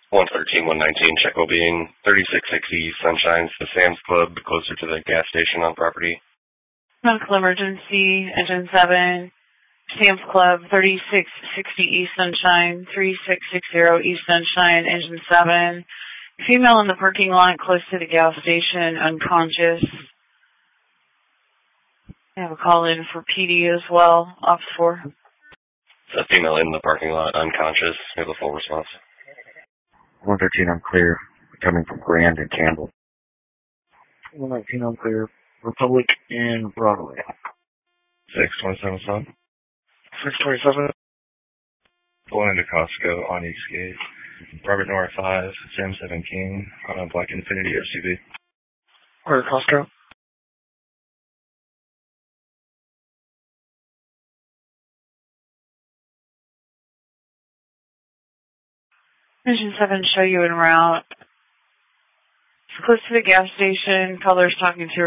113-119, check will be in 3660 East Sunshine, the Sam's Club, closer to the gas station on property. Medical emergency, engine 7, Sam's Club, 3660 East Sunshine, 3660 East Sunshine, engine 7. Female in the parking lot close to the gas station, unconscious. I have a call in for PD as well, Ops 4. A female in the parking lot, unconscious. We have a full response. 113 unclear, coming from Grand and Campbell. 119 unclear, Republic and Broadway. 627 Sun. 627. Pulling into Costco on Eastgate. Robert Nora 5, Sam 7 King, on a Black Infinity SUV. Where Costco? Engine 7 show you en route. It's close to the gas station. Caller's talking to